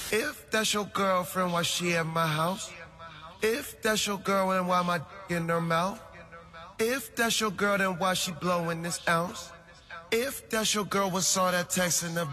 If that's your girlfriend, why she at my house? If that's your girl, then why my dick in her mouth? If that's your girl, then why she blowing this ounce? If that's your girl, what's all that text in the